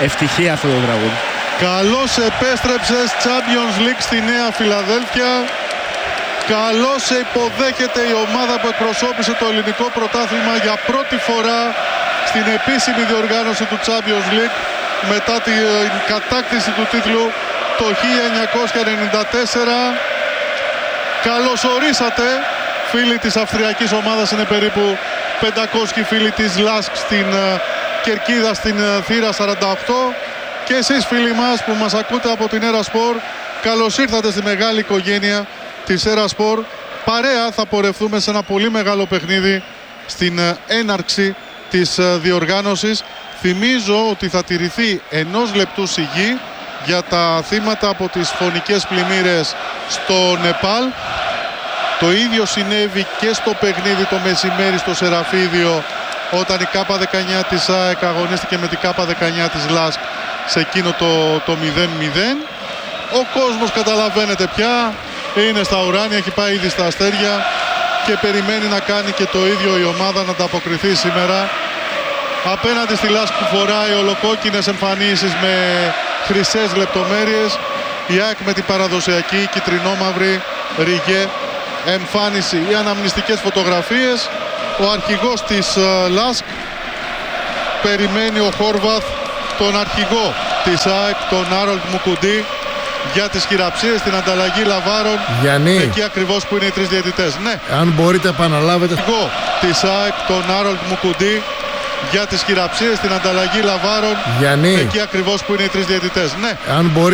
ευτυχία αυτό το τραγούδι. Καλώς επέστρεψες Champions League στη Νέα Φιλαδέλφια. Καλώς υποδέχεται η ομάδα που εκπροσώπησε το ελληνικό πρωτάθλημα για πρώτη φορά στην επίσημη διοργάνωση του Champions League μετά την κατάκτηση του τίτλου το 1994. Καλώς ορίσατε φίλοι της αυστριακής ομάδας, είναι περίπου 500 φίλοι της LASK στην κερκίδα στην θύρα 48, και εσείς φίλοι μας που μας ακούτε από την Erasport, καλώς ήρθατε στη μεγάλη οικογένεια της Erasport. Παρέα θα πορευτούμε σε ένα πολύ μεγάλο παιχνίδι στην έναρξη της διοργάνωσης. Θυμίζω ότι θα τηρηθεί 1 λεπτού σιγή για τα θύματα από τις φωνικές πλημμύρες στο Νεπάλ. Το ίδιο συνέβη και στο παιχνίδι το μεσημέρι στο Σεραφίδιο, όταν η K19 της ΑΕΚ αγωνίστηκε με την K19 της LASK σε εκείνο το 0-0. Ο κόσμος, καταλαβαίνετε πια, είναι στα ουράνια, έχει πάει ήδη στα αστέρια και περιμένει να κάνει και το ίδιο η ομάδα, να ανταποκριθεί σήμερα απέναντι στη LASK που φοράει ολοκόκκινες εμφανίσεις με χρυσές λεπτομέρειες. Η ΑΕΚ με την παραδοσιακή κυτρινόμαυρη ριγέ εμφάνιση. Οι αναμνηστικές φωτογραφίες. Ο αρχηγός της LASK περιμένει, ο Χόρβαθ, τον αρχηγό της ΑΕΚ, τον Άρολτ Μουκουντή, για τις χειραψίες, την ανταλλαγή λαβάρων. Γιάννη, εκεί ακριβώς που είναι οι 3 διαιτητές. Ναι. Αν μπορείτε επαναλάβετε. Αρχηγό της ΑΕΚ, τον Άρολτ Μουκουντή, για τις χειραψίες, την ανταλλαγή λαβάρων. Γιάννη, εκεί ακριβώς που είναι οι 3 διαιτητές. Ναι. Αν μπορείτε